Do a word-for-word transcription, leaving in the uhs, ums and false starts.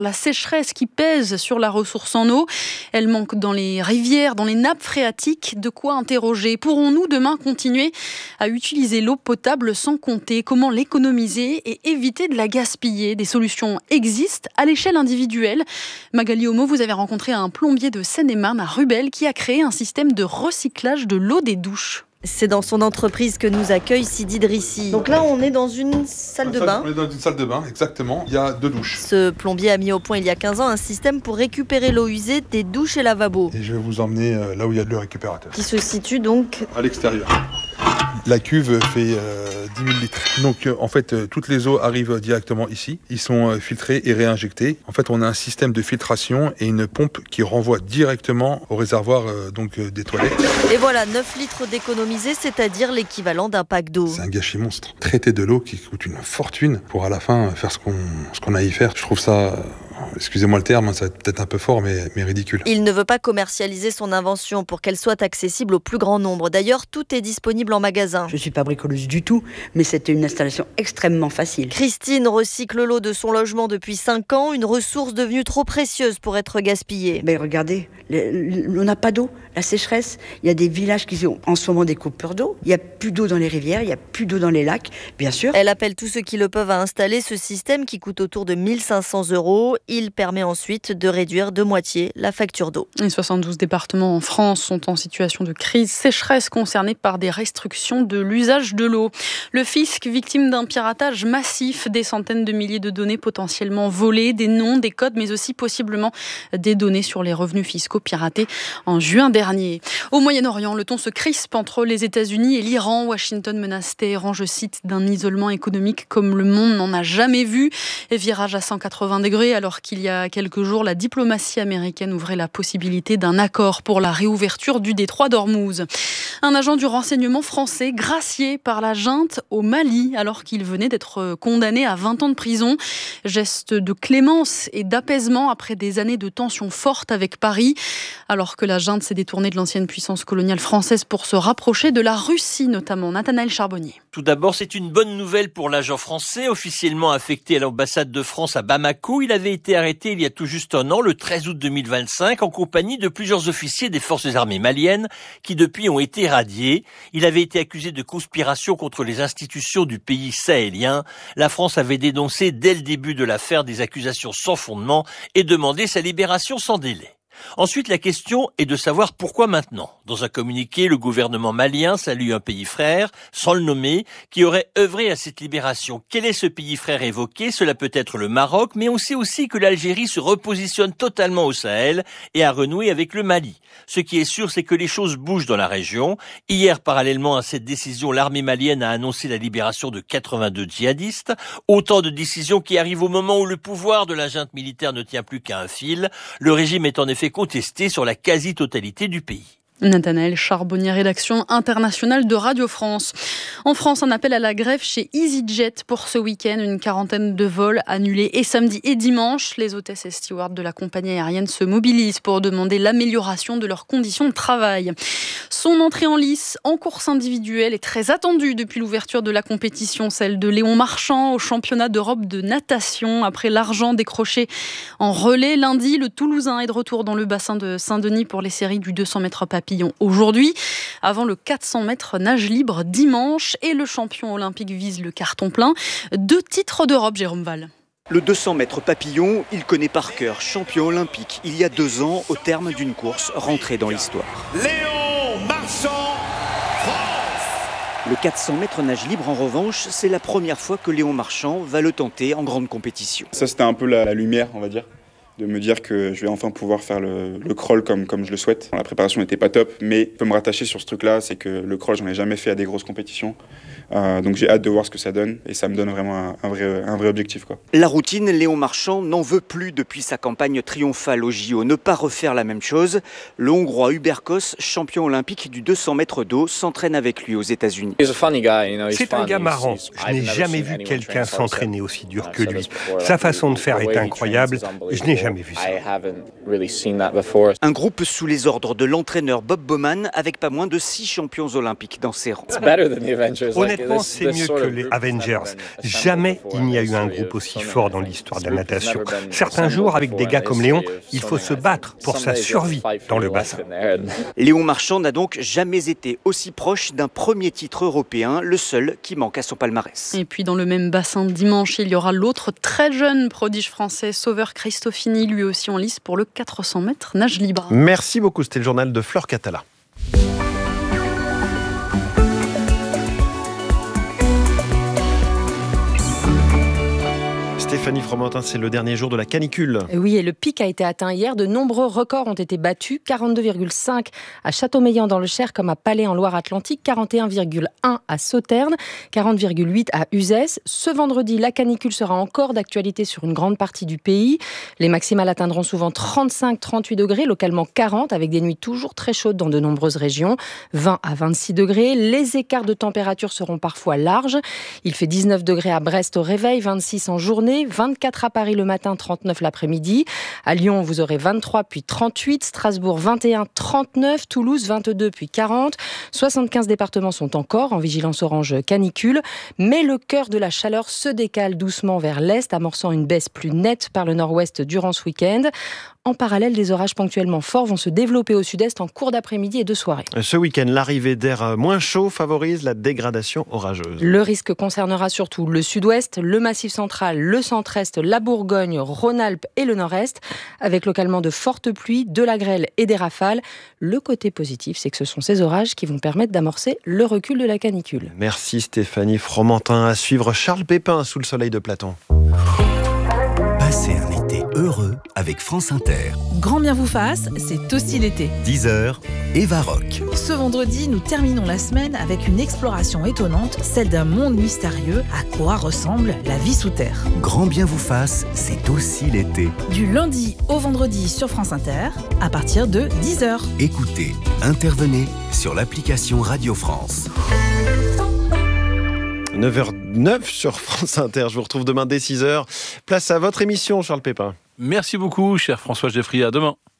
La sécheresse qui pèse sur la ressource en eau, elle manque dans les rivières, dans les nappes phréatiques. De quoi interroger. Pourrons-nous demain continuer à utiliser l'eau potable sans compter? Comment l'économiser et éviter de la gaspiller? Des solutions existent à l'échelle individuelle. Magali Homo, vous avez rencontré un plombier de Seine-et-Marne à Rubel qui a créé un système de recyclage de l'eau des douches. C'est dans son entreprise que nous accueille Sidi Drissi. Donc là, on est dans une salle de bain. On est dans une salle de bain, exactement. Il y a deux douches. Ce plombier a mis au point il y a quinze ans un système pour récupérer l'eau usée des douches et lavabos. Et je vais vous emmener là où il y a le récupérateur. Qui se situe donc à l'extérieur. La cuve fait euh, dix mille litres. Donc euh, en fait, euh, toutes les eaux arrivent directement ici. Ils sont euh, filtrés et réinjectés. En fait, on a un système de filtration et une pompe qui renvoie directement au réservoir euh, donc, euh, des toilettes. Et voilà, neuf litres d'économisés, c'est-à-dire l'équivalent d'un pack d'eau. C'est un gâchis monstre. Traiter de l'eau qui coûte une fortune pour à la fin faire ce qu'on, ce qu'on a à y faire. Je trouve ça... Euh, Excusez-moi le terme, ça va être peut-être un peu fort, mais, mais ridicule. Il ne veut pas commercialiser son invention pour qu'elle soit accessible au plus grand nombre. D'ailleurs, tout est disponible en magasin. Je ne suis pas bricoleuse du tout, mais c'était une installation extrêmement facile. Christine recycle l'eau de son logement depuis cinq ans, une ressource devenue trop précieuse pour être gaspillée. Mais regardez, les, on n'a pas d'eau, la sécheresse. Il y a des villages qui ont en ce moment des coupures d'eau. Il n'y a plus d'eau dans les rivières, il n'y a plus d'eau dans les lacs, bien sûr. Elle appelle tous ceux qui le peuvent à installer ce système qui coûte autour de mille cinq cents euros. Il permet ensuite de réduire de moitié la facture d'eau. Les soixante-douze départements en France sont en situation de crise sécheresse concernés par des restrictions de l'usage de l'eau. Le fisc, victime d'un piratage massif, des centaines de milliers de données potentiellement volées, des noms, des codes, mais aussi possiblement des données sur les revenus fiscaux piratés en juin dernier. Au Moyen-Orient, le ton se crispe entre les États-Unis et l'Iran. Washington menace Téhéran, je cite, d'un isolement économique comme le monde n'en a jamais vu. Et virage à cent quatre-vingts degrés alors qu'il y a quelques jours, la diplomatie américaine ouvrait la possibilité d'un accord pour la réouverture du détroit d'Ormuz. Un agent du renseignement français gracié par la junte au Mali alors qu'il venait d'être condamné à vingt ans de prison. Geste de clémence et d'apaisement après des années de tensions fortes avec Paris. Alors que la junte s'est détournée de l'ancienne puissance coloniale française pour se rapprocher de la Russie notamment. Nathanaël Charbonnier. Tout d'abord, c'est une bonne nouvelle pour l'agent français, officiellement affecté à l'ambassade de France à Bamako. Il avait été arrêté il y a tout juste un an, le treize août deux mille vingt-cinq, en compagnie de plusieurs officiers des forces armées maliennes qui depuis ont été radiés. Il avait été accusé de conspiration contre les institutions du pays sahélien. La France avait dénoncé dès le début de l'affaire des accusations sans fondement et demandé sa libération sans délai. Ensuite, la question est de savoir pourquoi maintenant. Dans un communiqué, le gouvernement malien salue un pays frère, sans le nommer, qui aurait œuvré à cette libération. Quel est ce pays frère évoqué? Cela peut être le Maroc, mais on sait aussi que l'Algérie se repositionne totalement au Sahel et a renoué avec le Mali. Ce qui est sûr, c'est que les choses bougent dans la région. Hier, parallèlement à cette décision, l'armée malienne a annoncé la libération de quatre-vingt-deux djihadistes. Autant de décisions qui arrivent au moment où le pouvoir de la junte militaire ne tient plus qu'à un fil. Le régime est en effet contesté sur la quasi-totalité du pays. Nathanaël Charbonnier, rédaction internationale de Radio France. En France, un appel à la grève chez EasyJet pour ce week-end. Une quarantaine de vols annulés et samedi et dimanche. Les hôtesses et stewards de la compagnie aérienne se mobilisent pour demander l'amélioration de leurs conditions de travail. Son entrée en lice en course individuelle est très attendue depuis l'ouverture de la compétition, celle de Léon Marchand au championnat d'Europe de natation. Après l'argent décroché en relais lundi, le Toulousain est de retour dans le bassin de Saint-Denis pour les séries du deux cents mètres papillon aujourd'hui, avant le quatre cents mètres nage libre dimanche, et le champion olympique vise le carton plein. Deux titres d'Europe, Jérôme Val. Le deux cents mètres papillon, il connaît par cœur, champion olympique il y a deux ans au terme d'une course rentrée dans l'histoire. Léon Marchand, France. Le quatre cents mètres nage libre en revanche, c'est la première fois que Léon Marchand va le tenter en grande compétition. Ça c'était un peu la, la lumière, on va dire. De me dire que je vais enfin pouvoir faire le, le crawl comme, comme je le souhaite. La préparation n'était pas top, mais je peux me rattacher sur ce truc-là, c'est que le crawl, j'en ai jamais fait à des grosses compétitions. Euh, donc j'ai hâte de voir ce que ça donne, et ça me donne vraiment un, un, vrai, un vrai objectif, quoi. La routine, Léon Marchand n'en veut plus depuis sa campagne triomphale au J O. Ne pas refaire la même chose. Le Hongrois Hubert Kos, champion olympique du deux cents mètres d'eau, s'entraîne avec lui aux États-Unis. C'est un gars marrant. Je n'ai jamais vu quelqu'un s'entraîner aussi dur que lui. Sa façon de faire est incroyable. Je n'ai jamais jamais vu ça. Un groupe sous les ordres de l'entraîneur Bob Bowman avec pas moins de six champions olympiques dans ses rangs. Honnêtement, c'est mieux que les Avengers. Jamais il n'y a eu un groupe aussi fort dans l'histoire de la natation. Certains jours, avec des gars comme Léon, il faut se battre pour sa survie dans le bassin. Léon Marchand n'a donc jamais été aussi proche d'un premier titre européen, le seul qui manque à son palmarès. Et puis dans le même bassin dimanche, il y aura l'autre très jeune prodige français, Sauveur Cristofini, lui aussi en lice pour le quatre cents mètres nage libre. Merci beaucoup, c'était le journal de Flore Catala. Stéphanie Fromentin, c'est le dernier jour de la canicule. Oui, et le pic a été atteint hier. De nombreux records ont été battus. quarante-deux virgule cinq à Châteaumeillan dans le Cher, comme à Palais en Loire-Atlantique. quarante et un virgule un à Sauternes. quarante virgule huit à Uzès. Ce vendredi, la canicule sera encore d'actualité sur une grande partie du pays. Les maximales atteindront souvent trente-cinq à trente-huit degrés, localement quarante, avec des nuits toujours très chaudes dans de nombreuses régions. vingt à vingt-six degrés. Les écarts de température seront parfois larges. Il fait dix-neuf degrés à Brest au réveil, vingt-six en journée. vingt-quatre à Paris le matin, trente-neuf l'après-midi. À Lyon, vous aurez vingt-trois puis trente-huit. Strasbourg, vingt et un, trente-neuf. Toulouse, vingt-deux puis quarante. soixante-quinze départements sont encore en vigilance orange canicule. Mais le cœur de la chaleur se décale doucement vers l'est, amorçant une baisse plus nette par le nord-ouest durant ce week-end. En parallèle, des orages ponctuellement forts vont se développer au sud-est en cours d'après-midi et de soirée. Ce week-end, l'arrivée d'air moins chaud favorise la dégradation orageuse. Le risque concernera surtout le sud-ouest, le massif central, le centre-est, la Bourgogne, Rhône-Alpes et le nord-est, avec localement de fortes pluies, de la grêle et des rafales. Le côté positif, c'est que ce sont ces orages qui vont permettre d'amorcer le recul de la canicule. Merci Stéphanie Fromentin. À suivre Charles Pépin sous le soleil de Platon. Passez un été heureux avec France Inter. Grand bien vous fasse, c'est aussi l'été. dix heures, Eva Rock. Ce vendredi, nous terminons la semaine avec une exploration étonnante, celle d'un monde mystérieux. À quoi ressemble la vie sous terre? Grand bien vous fasse, c'est aussi l'été. Du lundi au vendredi sur France Inter, à partir de dix heures. Écoutez, intervenez sur l'application Radio France. neuf heures neuf sur France Inter. Je vous retrouve demain dès six heures. Place à votre émission, Charles Pépin. Merci beaucoup, cher François Geffrier. À demain.